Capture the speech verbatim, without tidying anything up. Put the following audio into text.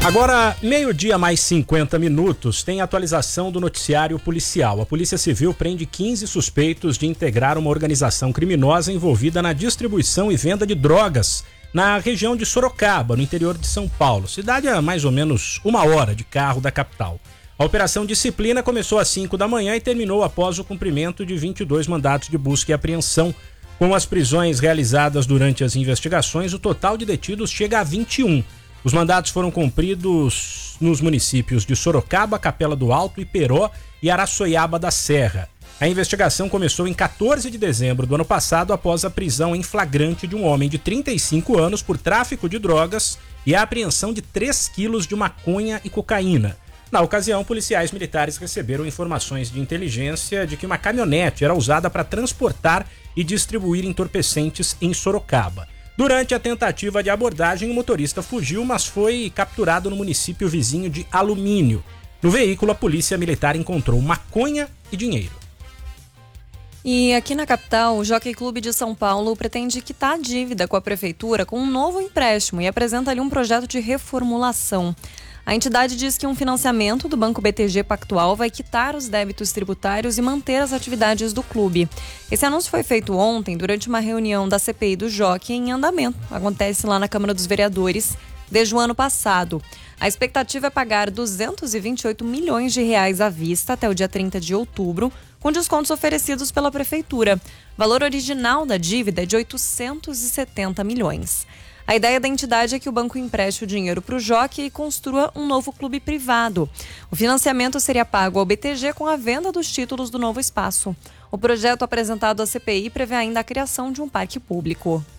Agora, meio-dia mais cinquenta minutos, tem atualização do noticiário policial. A Polícia Civil prende quinze suspeitos de integrar uma organização criminosa envolvida na distribuição e venda de drogas na região de Sorocaba, no interior de São Paulo. Cidade a mais ou menos uma hora de carro da capital. A Operação Disciplina começou às cinco da manhã e terminou após o cumprimento de vinte e dois mandatos de busca e apreensão. Com as prisões realizadas durante as investigações, o total de detidos chega a vinte e um. Os mandatos foram cumpridos nos municípios de Sorocaba, Capela do Alto, Iperó e Araçoiaba da Serra. A investigação começou em quatorze de dezembro do ano passado após a prisão em flagrante de um homem de trinta e cinco anos por tráfico de drogas e a apreensão de três quilos de maconha e cocaína. Na ocasião, policiais militares receberam informações de inteligência de que uma caminhonete era usada para transportar e distribuir entorpecentes em Sorocaba. Durante a tentativa de abordagem, o motorista fugiu, mas foi capturado no município vizinho de Alumínio. No veículo, a polícia militar encontrou maconha e dinheiro. E aqui na capital, o Jockey Clube de São Paulo pretende quitar a dívida com a prefeitura com um novo empréstimo e apresenta ali um projeto de reformulação. A entidade diz que um financiamento do Banco B T G Pactual vai quitar os débitos tributários e manter as atividades do clube. Esse anúncio foi feito ontem durante uma reunião da C P I do Jockey em andamento. Acontece lá na Câmara dos Vereadores desde o ano passado. A expectativa é pagar duzentos e vinte e oito milhões de reais à vista até o dia trinta de outubro, com descontos oferecidos pela prefeitura. O valor original da dívida é de oitocentos e setenta milhões. A ideia da entidade é que o banco empreste o dinheiro para o Jockey e construa um novo clube privado. O financiamento seria pago ao B T G com a venda dos títulos do novo espaço. O projeto apresentado à C P I prevê ainda a criação de um parque público.